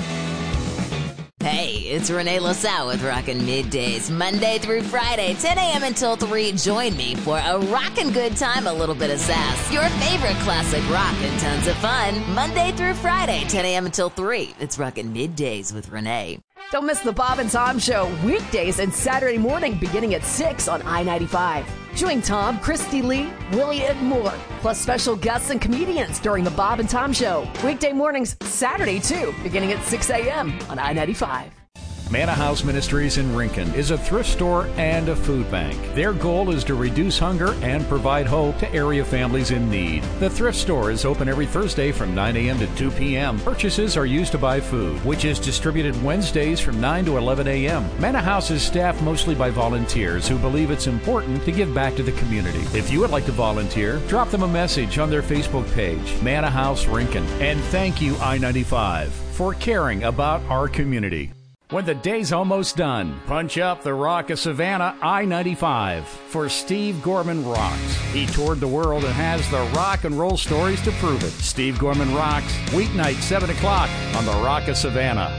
Hey, it's Renee LaSalle with Rockin' Middays, Monday through Friday, 10 a.m. until 3. Join me for a rockin' good time, a little bit of sass, your favorite classic rock, and tons of fun. Monday through Friday, 10 a.m. until 3. It's Rockin' Middays with Renee. Don't miss the Bob and Tom Show weekdays and Saturday morning beginning at 6 on I-95. Join Tom, Christy Lee, Willie, and more, plus special guests and comedians during the Bob and Tom Show. Weekday mornings, Saturday too, beginning at 6 a.m. on I-95. Manna House Ministries in Rincon is a thrift store and a food bank. Their goal is to reduce hunger and provide hope to area families in need. The thrift store is open every Thursday from 9 a.m. to 2 p.m. Purchases are used to buy food, which is distributed Wednesdays from 9 to 11 a.m. Manna House is staffed mostly by volunteers who believe it's important to give back to the community. If you would like to volunteer, drop them a message on their Facebook page, Manna House Rincon. And thank you, I-95, for caring about our community. When the day's almost done, punch up the Rock of Savannah I-95 for Steve Gorman Rocks. He toured the world and has the rock and roll stories to prove it. Steve Gorman Rocks, weeknight 7 o'clock on the Rock of Savannah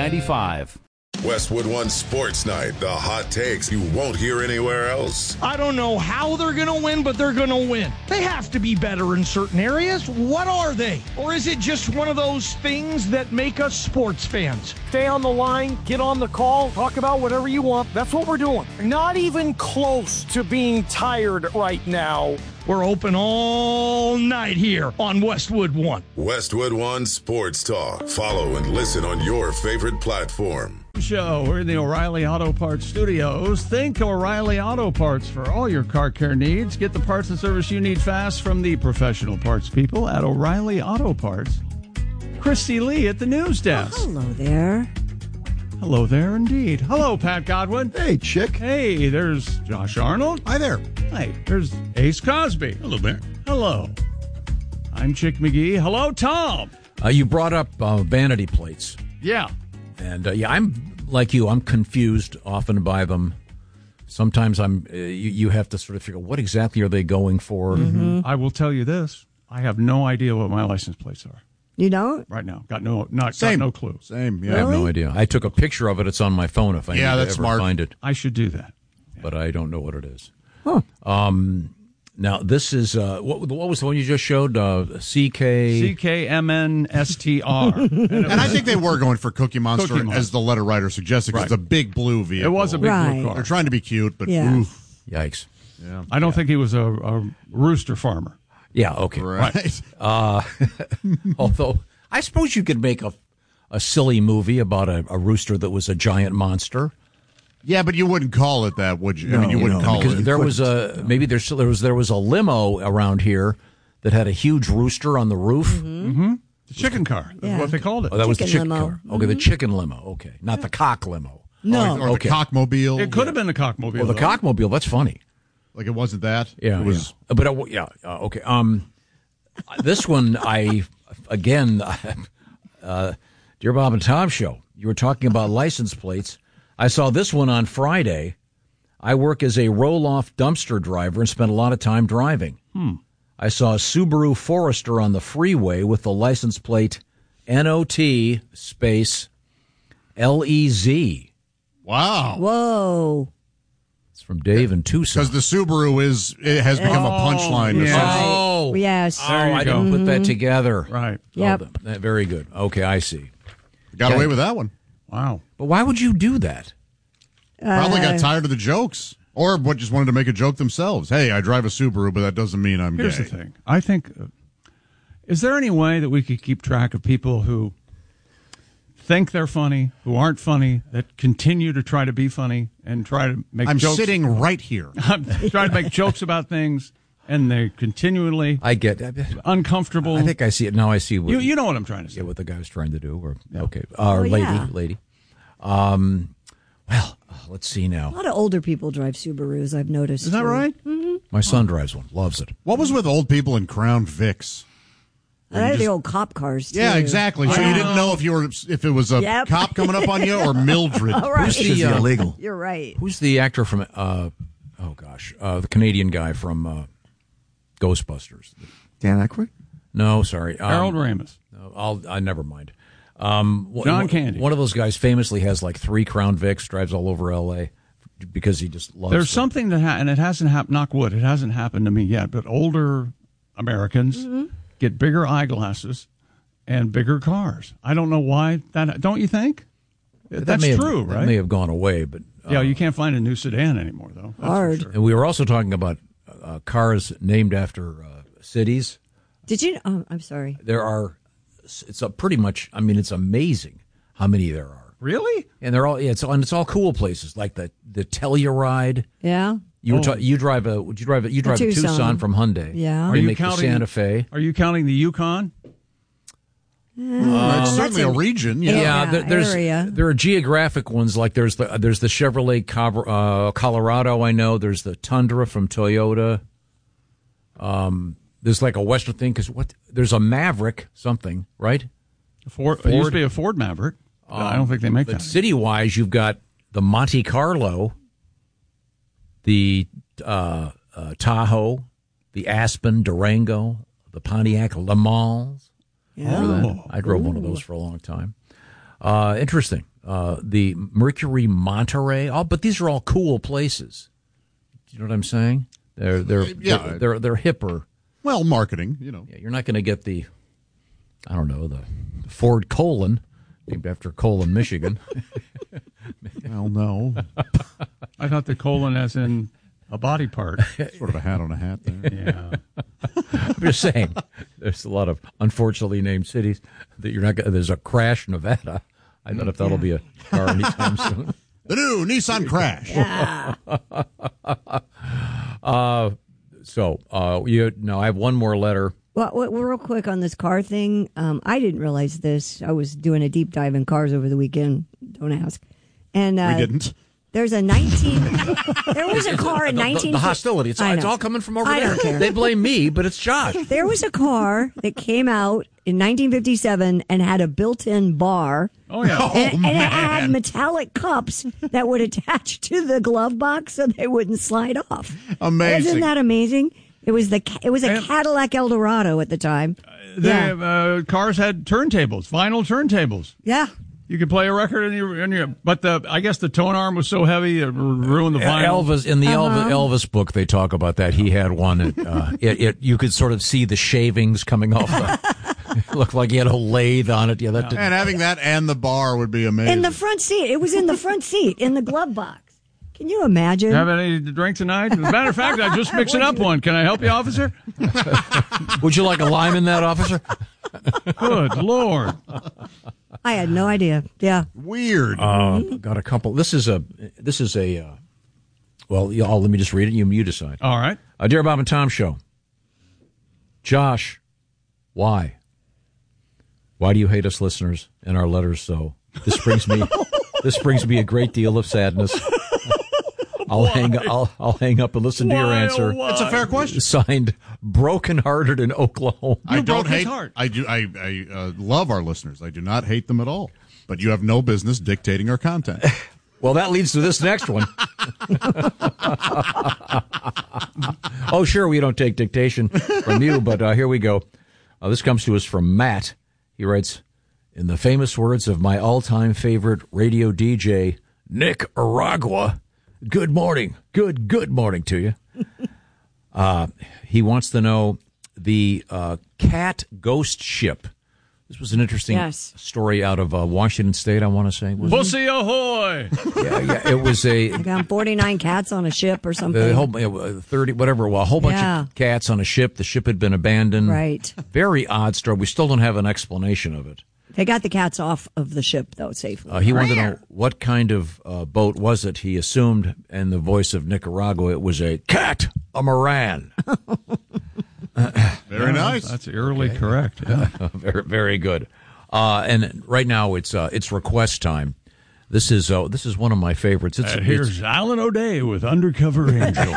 I-95. Westwood One Sports Night, the hot takes you won't hear anywhere else. I don't know how they're going to win, but they're going to win. They have to be better in certain areas. What are they? Or is it just one of those things that make us sports fans? Stay on the line, get on the call, talk about whatever you want. That's what we're doing. Not even close to being tired right now. We're open all night here on Westwood One. Westwood One Sports Talk. Follow and listen on your favorite platform. Show. We're in the O'Reilly Auto Parts studios. Think O'Reilly Auto Parts for all your car care needs. Get the parts and service you need fast from the professional parts people at O'Reilly Auto Parts. Christy Lee at the news desk. Oh, hello there. Hello there indeed. Hello, Pat Godwin. Hey, Chick. Hey, there's Josh Arnold. Hi there. Hi, there's Ace Cosby. Hello there. Hello. I'm Chick McGee. Hello, Tom. You brought up vanity plates. Yeah. And I'm like you. I'm confused often by them. Sometimes you have to sort of figure what exactly are they going for. Mm-hmm. I will tell you this: I have no idea what my license plates are. You don't? Right now, got no clue. Same. Yeah. I have no idea. I took a picture of it. It's on my phone. If I need to ever smart. find it, I should do that. But I don't know what it is. Huh. Now this is what was the one you just showed? CKMNSTR. And I think they were going for Cookie Monster, as the letter writer suggested, because Right. it's a big blue vehicle. It was a big blue car. They're trying to be cute, but Yikes. Yeah. I don't think he was a rooster farmer. Yeah, okay. Right. Although I suppose you could make a silly movie about a rooster that was a giant monster. Yeah, but you wouldn't call it that, would you? No, I mean, you wouldn't call because it. There was there was a limo around here that had a huge rooster on the roof. Mm-hmm. The chicken car. That's what they called it. Oh, that was the chicken limo. car. Okay, the chicken limo. Okay, not the cock limo. No. Or the cockmobile. It could have been the cockmobile. Well, the cockmobile. That's funny. Like it wasn't that? Yeah, It was. yeah. But okay. This one, again, Dear Bob and Tom Show. You were talking about license plates. I saw this one on Friday. I work as a roll-off dumpster driver and spent a lot of time driving. I saw a Subaru Forester on the freeway with the license plate NOT space LEZ. Wow. Whoa. It's from Dave in Tucson. Because the Subaru has become a punchline. Yeah. Oh, yes. I didn't put that together. Right. Yep. Oh, very good. Okay, I see. Got away with that one. Wow. But why would you do that? Probably got tired of the jokes. Or what just wanted to make a joke themselves. Hey, I drive a Subaru, but that doesn't mean I'm Here's gay. the thing. I think, is there any way that we could keep track of people who think they're funny, who aren't funny, that continue to try to be funny and try to make I'm jokes? sitting right here. I'm trying to make jokes about things, and they continually uncomfortable. I think I see it now. I see what you know what I'm trying to say. Yeah, what the guy was trying to do. Or okay, lady. Well, let's see now. A lot of older people drive Subarus, I've noticed. Is that right? Mm-hmm. My son drives one, loves it. What was with old people in Crown Vics? They're the old cop cars, too. Yeah, exactly. So you didn't know if it was a cop coming up on you or Mildred. Right. Who's the illegal? You're right. Who's the actor from? The Canadian guy from Ghostbusters. Dan Aykroyd? No, sorry, Harold Ramis. No, I never mind. John Candy. One of those guys famously has like 3 Crown Vics, drives all over L.A. because he just loves. There's something that and it hasn't happened. Knock wood, it hasn't happened to me yet. But older Americans get bigger eyeglasses and bigger cars. I don't know why. Don't you think? That's true, right? That may have gone away, but yeah, you can't find a new sedan anymore, though. That's hard. Sure. And we were also talking about cars named after cities. Did you? Oh, I'm sorry. There are. It's pretty much. I mean, it's amazing how many there are. Really? And they're all. It's all cool places like the Telluride. Yeah. You drive a. Would you drive a? You drive a Tucson from Hyundai. Yeah. Are you make counting the Santa Fe? Are you counting the Yukon? It's certainly a region. There are geographic ones like there's the Chevrolet Colorado. I know there's the Tundra from Toyota. There's like a Western thing because there's a Maverick something, right? Ford. It used to be a Ford Maverick. I don't think they make that. City-wise, you've got the Monte Carlo, the Tahoe, the Aspen, Durango, the Pontiac Le Mans. Yeah. I drove one of those for a long time. Interesting. The Mercury Monterey. But these are all cool places. Do you know what I'm saying? They're hipper. Well, marketing, you know. Yeah, you're not going to get the Ford Colon, named after Colon, Michigan. Well, no. I thought the colon as in a body part. Sort of a hat on a hat there. Yeah. I'm just saying, there's a lot of unfortunately named cities that you're not going to. There's a Crash, Nevada. I don't know if that'll be a car anytime soon. The new Nissan Crash. Yeah. I have one more letter. Well, real quick on this car thing. I didn't realize this. I was doing a deep dive in cars over the weekend. Don't ask. And we didn't. There's a there was a car in 19... The hostility. It's all coming from over there. Don't care. They blame me, but it's Josh. There was a car that came out in 1957 and had a built-in bar. Oh, yeah. And it had metallic cups that would attach to the glove box so they wouldn't slide off. Amazing. Isn't that amazing? It was a Cadillac Eldorado at the time. Cars had turntables, vinyl turntables. Yeah. You could play a record in your but I guess the tone arm was so heavy it ruined the vinyl. Elvis book, they talk about that. He had one. You could sort of see the shavings coming off. It looked like he had a lathe on it. Yeah, and having that and the bar would be amazing. In the front seat. It was in the front seat, in the glove box. Can you imagine? Have any to drink tonight? As a matter of fact, I just mixing up one. Can I help you, officer? Would you like a lime in that, officer? Good Lord. I had no idea. Yeah. Weird. Got a couple. This is a. Well, let me just read it. You decide. All right. Dear Bob and Tom Show. Josh, why? Why do you hate us listeners and our letters so? This brings me a great deal of sadness. I'll hang up and listen to your answer. That's a fair question. Signed, Brokenhearted in Oklahoma. I don't hate. I do. I love our listeners. I do not hate them at all. But you have no business dictating our content. Well, that leads to this next one. Oh, sure, we don't take dictation from you, but here we go. This comes to us from Matt. He writes, in the famous words of my all-time favorite radio DJ, Nick Aragua, good morning. Good morning to you. He wants to know the cat ghost ship This was an interesting story out of Washington State, I want to say. Pussy ahoy! Yeah, it was I got 49 cats on a ship or something. The whole, 30, whatever. Well, a whole bunch of cats on a ship. The ship had been abandoned. Right. Very odd story. We still don't have an explanation of it. They got the cats off of the ship, though, safely. He wanted to know what kind of boat was it. He assumed, in the voice of Nicaragua, it was a cat-a-maran. Very nice. That's eerily correct. Yeah. Very, very good. And right now it's request time. This is one of my favorites. Here's Alan O'Day with Undercover Angel.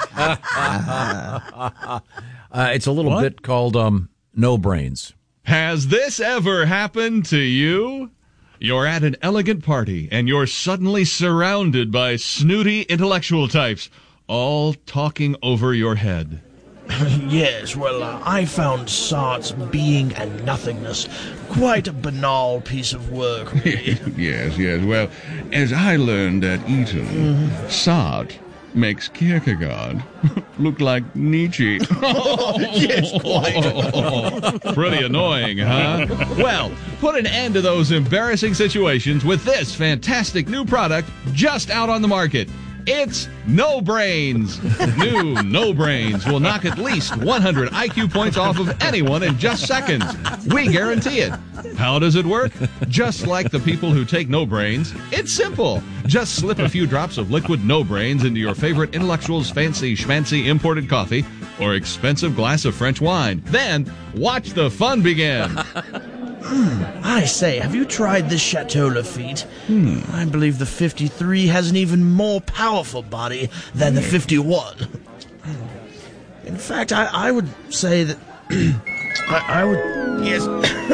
It's a little bit called No Brains. Has this ever happened to you? You're at an elegant party, and you're suddenly surrounded by snooty intellectual types, all talking over your head. Yes, well, I found Sartre's Being and Nothingness quite a banal piece of work. Yes. Well, as I learned at Eton, Sartre makes Kierkegaard look like Nietzsche. Yes, quite. Pretty annoying, huh? Well, put an end to those embarrassing situations with this fantastic new product just out on the market. It's No Brains. New No Brains will knock at least 100 IQ points off of anyone in just seconds. We guarantee it. How does it work? Just like the people who take No Brains, it's simple. Just slip a few drops of liquid No Brains into your favorite intellectual's fancy schmancy imported coffee or expensive glass of French wine. Then watch the fun begin. I say, have you tried this Chateau Lafite? I believe the 53 has an even more powerful body than the 51. In fact, I would say that I would... Yes.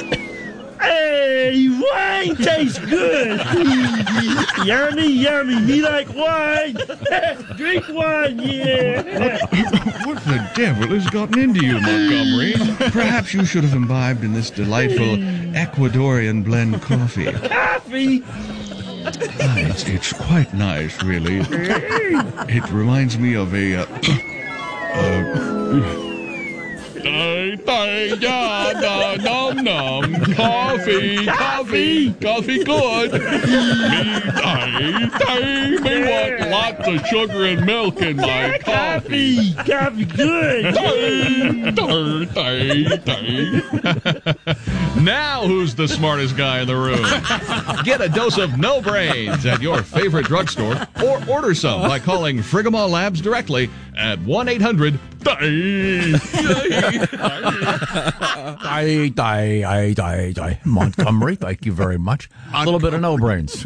Hey, wine tastes good. Yummy. Me like wine. Drink wine, yeah. What the devil has gotten into you, Montgomery? Perhaps you should have imbibed in this delightful Ecuadorian blend coffee. Coffee? It's quite nice, really. It reminds me of a... Nom. Coffee good. Me want lots of sugar and milk in my coffee. Coffee good. Now who's the smartest guy in the room? Get a dose of No Brains at your favorite drugstore or order some by calling Frigamall Labs directly at 1-800 Montgomery, thank you very much. A little bit of No Brains.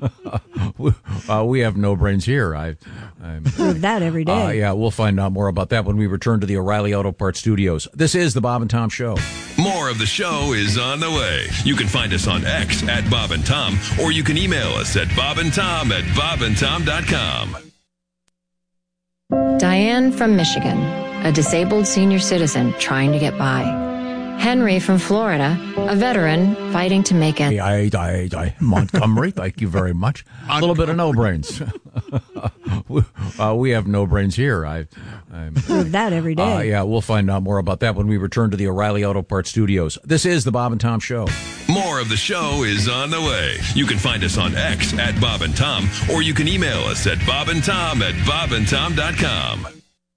We have No Brains here. I prove that every day. Yeah, we'll find out more about that when we return to the O'Reilly Auto Parts Studios. This is the Bob and Tom Show. More of the show is on the way. You can find us on X at Bob and Tom, or you can email us at bobandtom@bobandtom.com. Diane from Michigan, a disabled senior citizen trying to get by. Henry from Florida, a veteran fighting to make ends. Montgomery, thank you very much. A little bit of No Brains. We have No Brains here. I prove that every day. Yeah, we'll find out more about that when we return to the O'Reilly Auto Parts Studios. This is the Bob and Tom Show. More of the show is on the way. You can find us on X at Bob and Tom, or you can email us at bobandtom@bobandtom.com.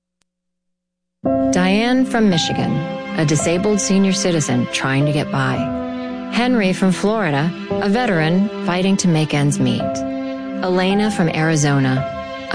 Diane from Michigan, a disabled senior citizen trying to get by. Henry from Florida, a veteran fighting to make ends meet. Elena from Arizona,